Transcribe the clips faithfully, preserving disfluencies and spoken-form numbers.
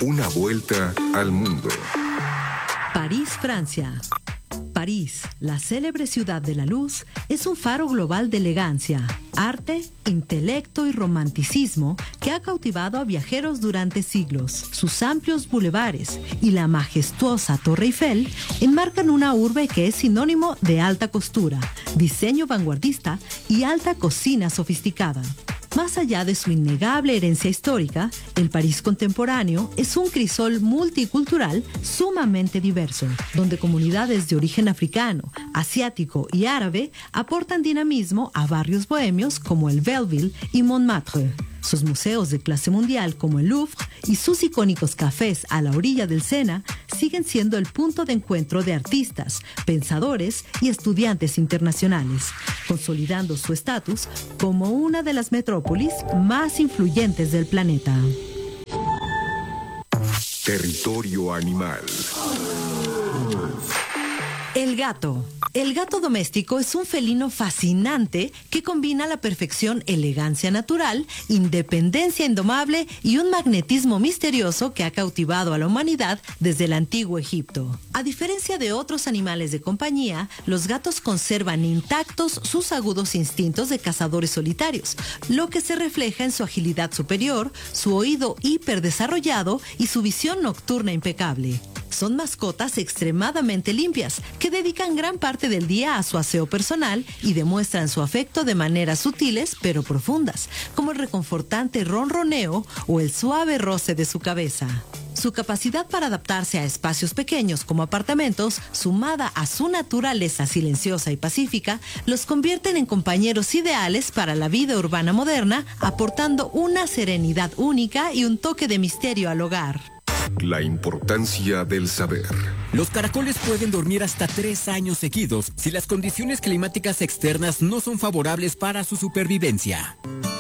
Una vuelta al mundo. París, Francia. París, la célebre ciudad de la luz, es un faro global de elegancia, arte, intelecto y romanticismo que ha cautivado a viajeros durante siglos. Sus amplios bulevares y la majestuosa Torre Eiffel enmarcan una urbe que es sinónimo de alta costura, diseño vanguardista y alta cocina sofisticada. Más allá de su innegable herencia histórica, el París contemporáneo es un crisol multicultural sumamente diverso, donde comunidades de origen africano, asiático y árabe aportan dinamismo a barrios bohemios como el Belleville y Montmartre. Sus museos de clase mundial como el Louvre y sus icónicos cafés a la orilla del Sena siguen siendo el punto de encuentro de artistas, pensadores y estudiantes internacionales, consolidando su estatus como una de las metrópolis más influyentes del planeta. Territorio animal. El gato. El gato doméstico es un felino fascinante que combina a la perfección elegancia natural, independencia indomable y un magnetismo misterioso que ha cautivado a la humanidad desde el antiguo Egipto. A diferencia de otros animales de compañía, los gatos conservan intactos sus agudos instintos de cazadores solitarios, lo que se refleja en su agilidad superior, su oído hiperdesarrollado y su visión nocturna impecable. Son mascotas extremadamente limpias, que dedican gran parte del día a su aseo personal y demuestran su afecto de maneras sutiles pero profundas, como el reconfortante ronroneo o el suave roce de su cabeza. Su capacidad para adaptarse a espacios pequeños como apartamentos, sumada a su naturaleza silenciosa y pacífica, los convierten en compañeros ideales para la vida urbana moderna, aportando una serenidad única y un toque de misterio al hogar. La importancia del saber. Los caracoles pueden dormir hasta tres años seguidos si las condiciones climáticas externas no son favorables para su supervivencia.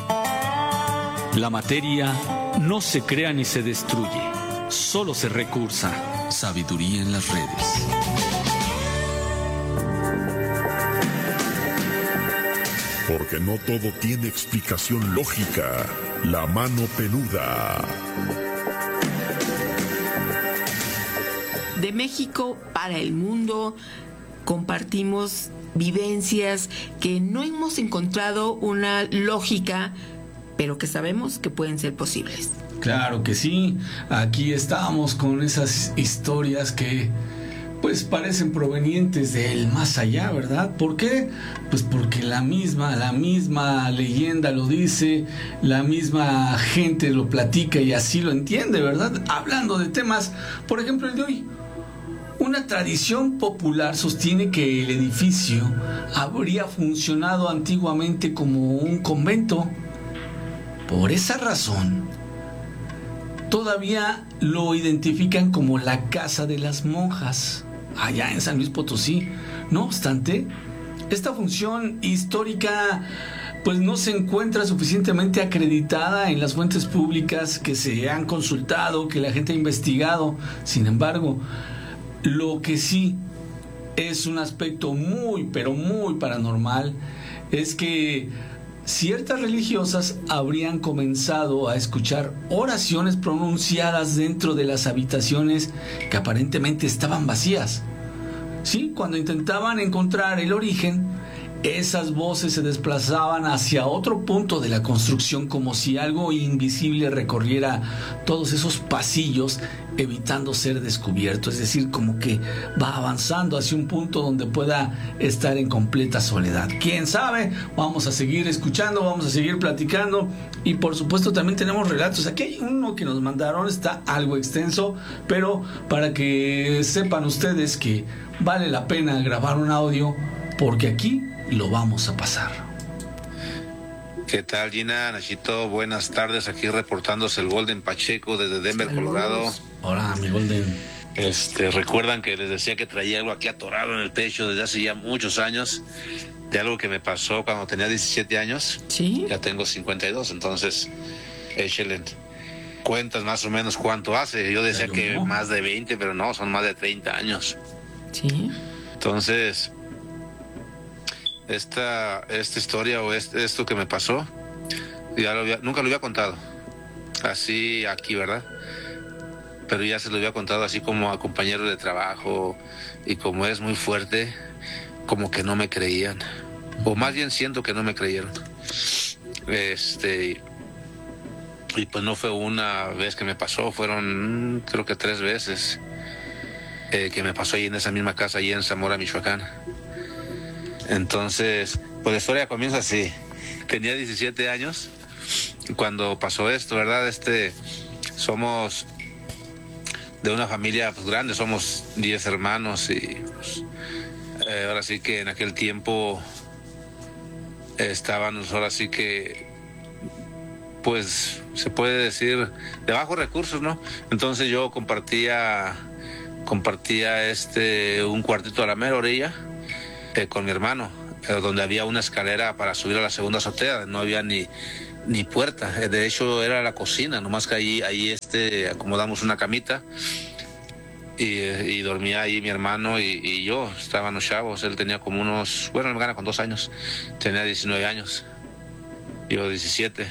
La materia no se crea ni se destruye, solo se recursa. Sabiduría en las redes. Porque no todo tiene explicación lógica. La mano peluda. De México para el mundo compartimos vivencias que no hemos encontrado una lógica, pero que sabemos que pueden ser posibles. Claro que sí, aquí estamos con esas historias que pues parecen provenientes del más allá, ¿verdad? ¿Por qué? Pues porque la misma, la misma leyenda lo dice, la misma gente lo platica y así lo entiende, ¿verdad? Hablando de temas, por ejemplo el de hoy. Una tradición popular sostiene que el edificio habría funcionado antiguamente como un convento. Por esa razón, todavía lo identifican como la casa de las monjas, allá en San Luis Potosí. No obstante, esta función histórica pues no se encuentra suficientemente acreditada en las fuentes públicas que se han consultado, que la gente ha investigado. Sin embargo, lo que sí es un aspecto muy, pero muy paranormal es que ciertas religiosas habrían comenzado a escuchar oraciones pronunciadas dentro de las habitaciones que aparentemente estaban vacías. Sí, cuando intentaban encontrar el origen, esas voces se desplazaban hacia otro punto de la construcción, como si algo invisible recorriera todos esos pasillos evitando ser descubierto, es decir, como que va avanzando hacia un punto donde pueda estar en completa soledad. ¿Quién sabe? Vamos a seguir escuchando, vamos a seguir platicando y por supuesto también tenemos relatos. Aquí hay uno que nos mandaron, está algo extenso, pero para que sepan ustedes que vale la pena grabar un audio porque aquí lo vamos a pasar. ¿Qué tal, Gina? Nachito, buenas tardes. Aquí reportándose el Golden Pacheco desde Denver, Saludos. Colorado. Hola, mi Golden. Este, recuerdan que les decía que traía algo aquí atorado en el pecho desde hace ya muchos años, de algo que me pasó cuando tenía diecisiete años. Sí. Ya tengo cincuenta y dos, entonces, échale cuentas más o menos cuánto hace. Yo decía que no, más de veinte, pero no, son más de treinta años. Sí. Entonces, esta, esta historia o este, esto que me pasó, ya lo había, nunca lo había contado así aquí, ¿verdad? pero ya se lo había contado así como a compañeros de trabajo, y como es muy fuerte, como que no me creían, o más bien siento que no me creyeron. Este, y pues no fue una vez que me pasó, fueron creo que tres veces eh, que me pasó ahí en esa misma casa, ahí en Zamora, Michoacán. Entonces, pues la historia comienza así. Tenía diecisiete años cuando pasó esto, ¿verdad? Este, somos de una familia pues grande, somos diez hermanos, y pues, eh, ahora sí que en aquel tiempo estábamos, ahora sí que, pues se puede decir, de bajos recursos, ¿no? Entonces yo compartía, compartía este, un cuartito a la mera orilla eh, con mi hermano, eh, donde había una escalera para subir a la segunda azotea, no había ni, ni puerta, eh, de hecho era la cocina, nomás que ahí, ahí este, acomodamos una camita, y, y dormía ahí mi hermano y, y yo, estábamos chavos, él tenía como unos, bueno, me gana con dos años, tenía diecinueve años, yo diecisiete,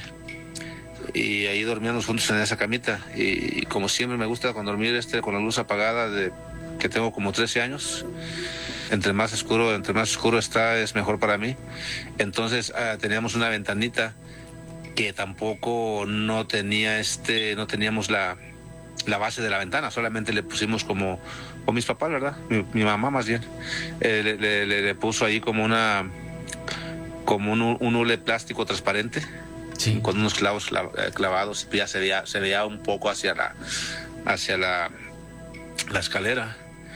y ahí dormíamos juntos en esa camita, y, y como siempre me gusta con dormir este, con la luz apagada, de que tengo como trece años, entre más oscuro, entre más oscuro está, es mejor para mí. Entonces uh, teníamos una ventanita que tampoco no tenía este, no teníamos la, la base de la ventana, solamente le pusimos como, o mis papás, ¿verdad? Mi, mi mamá más bien, eh, le, le, le, le puso ahí como una, como un, un hule plástico transparente, sí, con unos clavos clavados, y ya se veía, se veía un poco hacia la, hacia la, la escalera.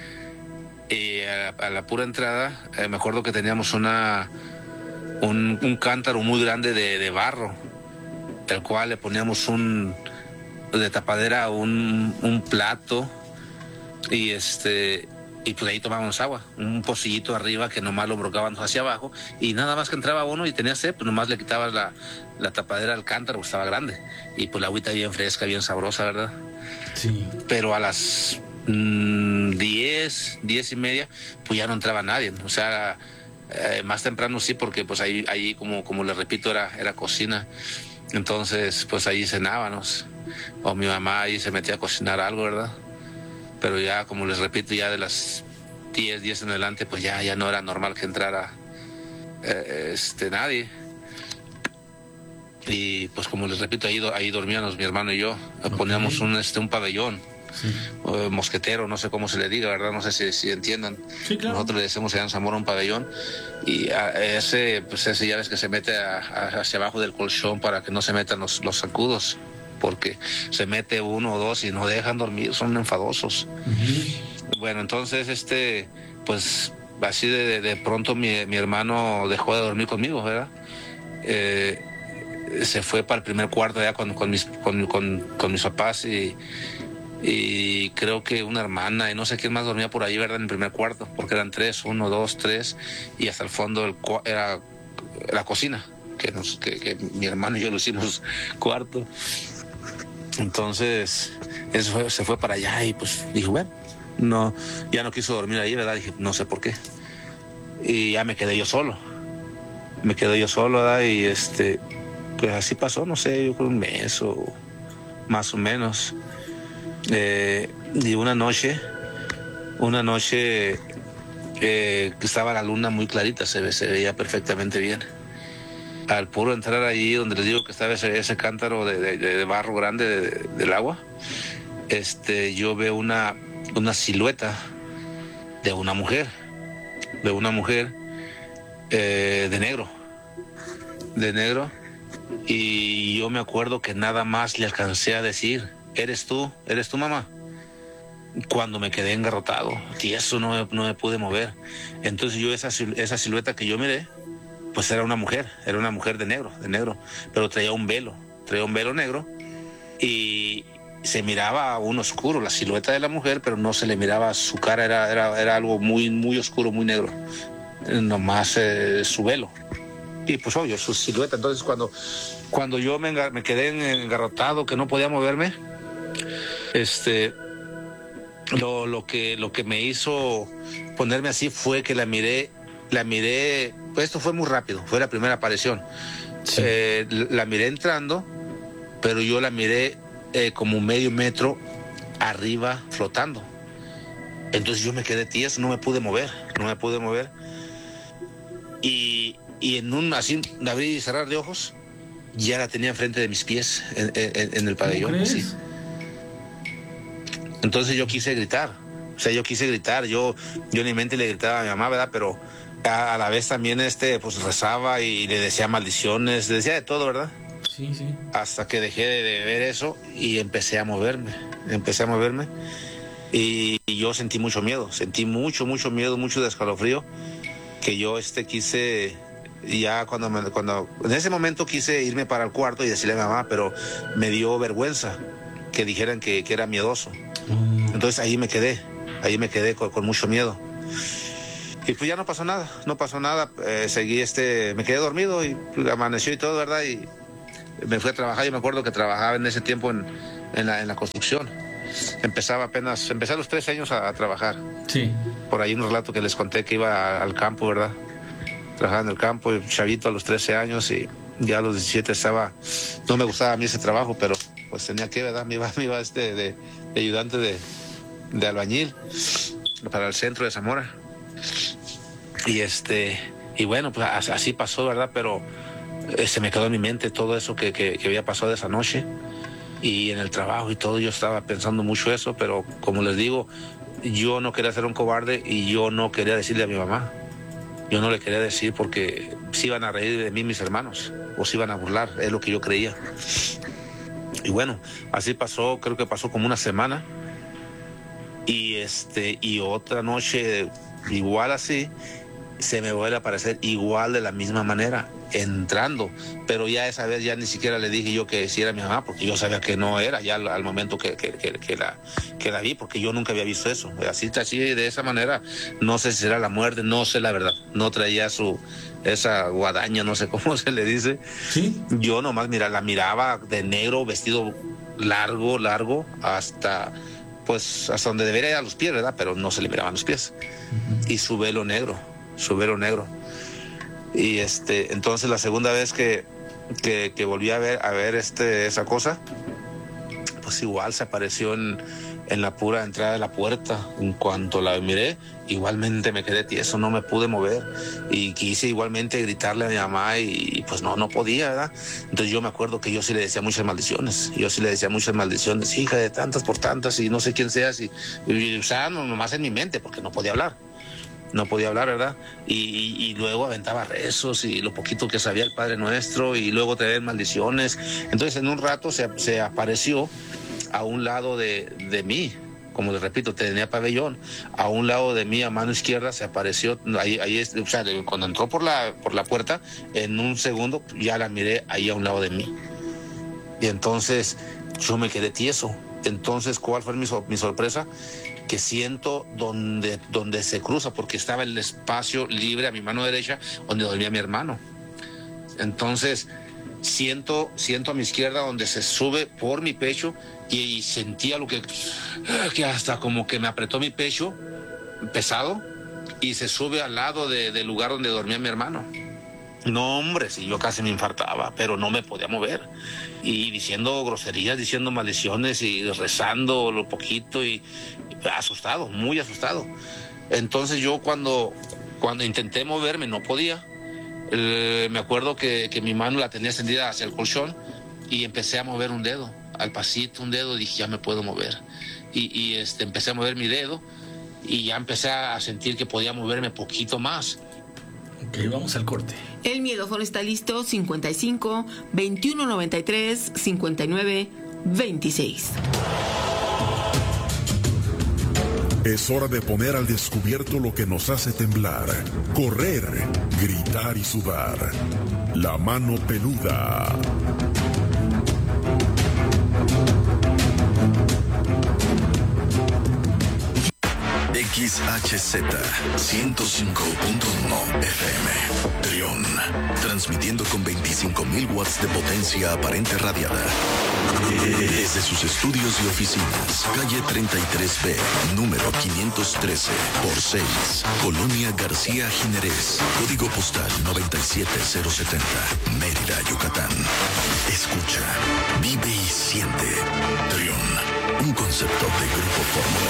Y a, a la pura entrada, eh, me acuerdo que teníamos una, un, un cántaro muy grande de, de barro, el cual le poníamos un, de tapadera, un, un plato, y este, y pues ahí tomábamos agua, un pocillito arriba que nomás lo brocaban hacia abajo, y nada más que entraba uno y tenía sed, pues nomás le quitabas la, la tapadera al cántaro, pues estaba grande, y pues la agüita bien fresca, bien sabrosa, ¿verdad? Sí. Pero a las mmm, diez, diez y media, pues ya no entraba nadie, o sea, eh, más temprano sí, porque pues ahí, ahí como, como les repito, era, era cocina. Entonces, pues ahí cenábamos, o mi mamá ahí se metía a cocinar algo, ¿verdad? Pero ya, como les repito, ya de las diez, diez en adelante, pues ya, ya no era normal que entrara eh, este, nadie. Y pues como les repito, ahí, ahí dormíamos mi hermano y yo, okay. Poníamos un, este, un pabellón, sí. eh, mosquetero, no sé cómo se le diga, ¿verdad? No sé si, si entiendan. Sí, claro. Nosotros le decimos allá en Zamora un pabellón, y a ese, pues ese ya ves que se mete a, a, hacia abajo del colchón para que no se metan los, los zancudos, porque se mete uno o dos y no dejan dormir, son enfadosos. Uh-huh. Bueno, entonces este, pues así de, de pronto mi, mi hermano dejó de dormir conmigo, ¿verdad? Eh, se fue para el primer cuarto allá con, con, mis, con, con, con mis papás, y y creo que una hermana y no sé quién más dormía por ahí, ¿verdad? En el primer cuarto, porque eran tres, uno, dos, tres, y hasta el fondo el cu- era la cocina, que, nos, que, que mi hermano y yo lo hicimos cuarto. Entonces eso fue, se fue para allá, y pues dije, bueno, no, ya no quiso dormir ahí, ¿verdad? Dije, no sé por qué, y ya me quedé yo solo, me quedé yo solo, ¿verdad? Y este, pues así pasó, no sé, yo creo un mes o más o menos. Eh, y una noche, una noche eh, que estaba la luna muy clarita, se, ve, se veía perfectamente bien. Al puro entrar allí donde les digo que estaba ese, ese cántaro de, de, de barro grande de, de, del agua, este, yo veo una, una silueta de una mujer, de una mujer eh, de negro, de negro, y yo me acuerdo que nada más le alcancé a decir, ¿eres tú? ¿Eres tú, mamá? Cuando me quedé engarrotado, y eso no me, no me pude mover. Entonces yo esa, esa silueta que yo miré, pues era una mujer, era una mujer de negro, de negro, pero traía un velo, traía un velo negro, y se miraba aún oscuro la silueta de la mujer, pero no se le miraba su cara, era, era, era algo muy, muy oscuro, muy negro, nomás eh, su velo. Y pues obvio, su silueta. Entonces cuando, cuando yo me, engar- me quedé engarrotado, que no podía moverme, este, lo, lo, que, lo que me hizo ponerme así fue que la miré, la miré, pues esto fue muy rápido, fue la primera aparición. Sí. Eh, la miré entrando, pero yo la miré eh, como medio metro arriba flotando. Entonces yo me quedé tieso, no me pude mover, no me pude mover. Y, y en un así, de abrir y cerrar de ojos, ya la tenía enfrente de mis pies en, en, en el pabellón. Así. Entonces yo quise gritar, o sea, yo quise gritar, yo, yo en mi mente le gritaba a mi mamá, ¿verdad? Pero a, a la vez también este, pues rezaba y le decía maldiciones, le decía de todo, ¿verdad? Sí, sí. Hasta que dejé de, de ver eso y empecé a moverme, empecé a moverme. Y yo sentí mucho miedo, sentí mucho, mucho miedo, mucho escalofrío, que yo este quise, ya cuando, me, cuando, en ese momento quise irme para el cuarto y decirle a mi mamá, pero me dio vergüenza que dijeran que, que era miedoso. Entonces ahí me quedé, ahí me quedé con, con mucho miedo. Y pues ya no pasó nada, no pasó nada, eh, seguí este, me quedé dormido y pues, amaneció y todo, ¿verdad? Y me fui a trabajar, yo me acuerdo que trabajaba en ese tiempo en, en, la, en la construcción. Empezaba apenas, empecé a los tres años a, a trabajar. Sí. Por ahí un relato que les conté que iba a, al campo, ¿verdad? Trabajaba en el campo, chavito a los trece años y ya a los diecisiete estaba, no me gustaba a mí ese trabajo, pero pues tenía que, ¿verdad? Me iba, me iba este de, de ayudante de, de albañil para el centro de Zamora. Y este, y bueno, pues así pasó, ¿verdad? Pero eh, se me quedó en mi mente todo eso que, que, que había pasado esa noche. Y en el trabajo y todo yo estaba pensando mucho eso, pero como les digo, yo no quería ser un cobarde y yo no quería decirle a mi mamá. Yo no le quería decir porque se iban a reír de mí mis hermanos o se iban a burlar, es lo que yo creía. Y bueno, así pasó, creo que pasó como una semana y este y otra noche igual así se me vuelve a aparecer igual de la misma manera, entrando, pero ya esa vez ya ni siquiera le dije yo que sí era mi mamá, porque yo sabía que no era, ya al, al momento que, que, que, que, la, que la vi, porque yo nunca había visto eso, así, así de esa manera, no sé si era la muerte, no sé la verdad, no traía su, esa guadaña, no sé cómo se le dice, ¿sí? Yo nomás mira, la miraba de negro, vestido largo, largo, hasta, pues, hasta donde debería ir a los pies, ¿verdad? Pero no se le miraban los pies, uh-huh. Y su velo negro, su velo negro. Y este, entonces la segunda vez que, que, que volví a ver, a ver este, esa cosa, pues igual se apareció en, en la pura entrada de la puerta. En cuanto la miré, igualmente me quedé tieso, no me pude mover. Y quise igualmente gritarle a mi mamá y, y pues no, no podía, ¿verdad? Entonces yo me acuerdo que yo sí le decía muchas maldiciones. Yo sí le decía muchas maldiciones, hija de tantas por tantas y no sé quién seas. Y, y o sea, nomás en mi mente, porque no podía hablar. No podía hablar, ¿verdad? Y, y, y luego aventaba rezos y lo poquito que sabía el Padre Nuestro y luego traer maldiciones. Entonces en un rato se, se apareció a un lado de, de mí, como les repito, tenía pabellón, a un lado de mí a mano izquierda se apareció, ahí, ahí o sea, cuando entró por la, por la puerta, en un segundo ya la miré ahí a un lado de mí. Y entonces yo me quedé tieso. Entonces, ¿cuál fue mi, mi sorpresa? Que siento donde, donde se cruza, porque estaba el espacio libre a mi mano derecha donde dormía mi hermano. Entonces siento, siento a mi izquierda donde se sube por mi pecho y, y sentía lo que, que hasta como que me apretó mi pecho pesado y se sube al lado de, del lugar donde dormía mi hermano. No, hombre, si yo casi me infartaba, pero no me podía mover. Y diciendo groserías, diciendo maldiciones y rezando lo poquito y, y asustado, muy asustado. Entonces yo cuando, cuando intenté moverme no podía. Eh, me acuerdo que, que mi mano la tenía extendida hacia el colchón y empecé a mover un dedo, al pasito un dedo, dije ya me puedo mover. Y, y este, empecé a mover mi dedo y ya empecé a sentir que podía moverme poquito más. Ok, vamos al corte. El Miedofón está listo, cincuenta y cinco, veintiuno noventa y tres, cincuenta y nueve, veintiséis. Es hora de poner al descubierto lo que nos hace temblar, correr, gritar y sudar. La mano peluda. X H Z ciento cinco punto uno F M Trión, transmitiendo con veinticinco mil watts de potencia aparente radiada desde sus estudios y oficinas, calle treinta y tres B, número quinientos trece por seis, Colonia García Jiménez, código postal noventa y siete cero setenta, Mérida, Yucatán. Escucha, vive y siente. Trión, un concepto de Grupo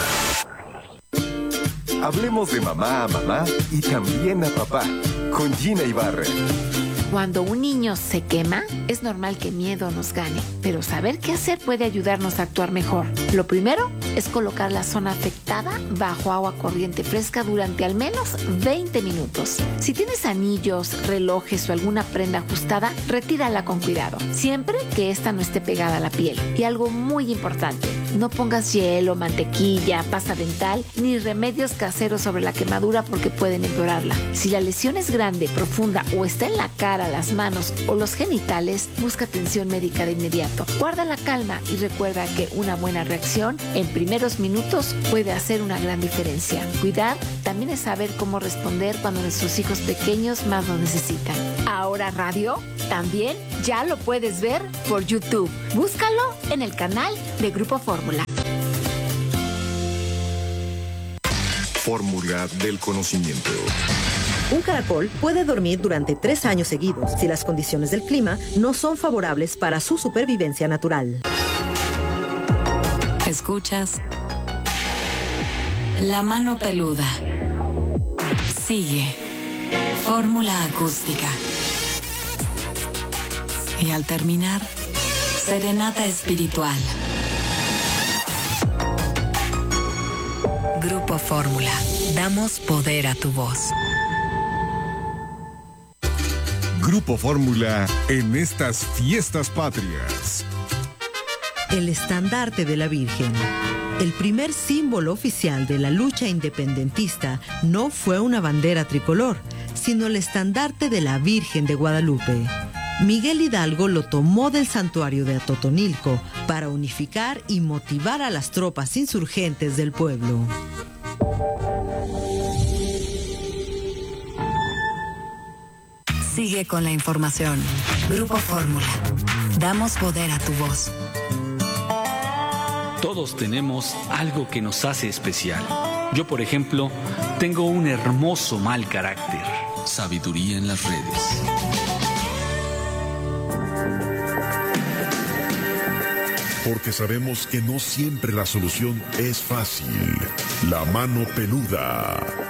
Fórmula. Hablemos de mamá a mamá y también a papá, con Gina Ibarra. Cuando un niño se quema, es normal que miedo nos gane, pero saber qué hacer puede ayudarnos a actuar mejor. Lo primero es colocar la zona afectada bajo agua corriente fresca durante al menos veinte minutos. Si tienes anillos, relojes o alguna prenda ajustada, retírala con cuidado, siempre que ésta no esté pegada a la piel. Y algo muy importante, no pongas hielo, mantequilla, pasta dental ni remedios caseros sobre la quemadura porque pueden empeorarla. Si la lesión es grande, profunda o está en la cara, las manos o los genitales, busca atención médica de inmediato. Guarda la calma y recuerda que una buena reacción en primeros minutos puede hacer una gran diferencia. Cuidar también es saber cómo responder cuando nuestros hijos pequeños más lo necesitan. Ahora radio también ya lo puedes ver por YouTube. Búscalo en el canal de Grupo Fórmula. Fórmula del conocimiento. Un caracol puede dormir durante tres años seguidos si las condiciones del clima no son favorables para su supervivencia natural. Escuchas La Mano Peluda. Sigue Fórmula Acústica. Y al terminar, Serenata Espiritual. Grupo Fórmula. Damos poder a tu voz. Grupo Fórmula en estas fiestas patrias. El estandarte de la Virgen. El primer símbolo oficial de la lucha independentista no fue una bandera tricolor, sino el estandarte de la Virgen de Guadalupe. Miguel Hidalgo lo tomó del santuario de Atotonilco para unificar y motivar a las tropas insurgentes del pueblo. Sigue con la información. Grupo Fórmula. Damos poder a tu voz. Todos tenemos algo que nos hace especial. Yo, por ejemplo, tengo un hermoso mal carácter. Sabiduría en las redes. Porque sabemos que no siempre la solución es fácil. La mano peluda.